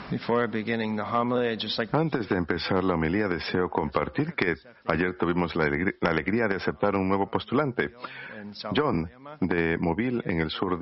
Antes de empezar la homilía, deseo compartir que ayer tuvimos la alegría de aceptar un nuevo postulante, John, de Mobile, en el sur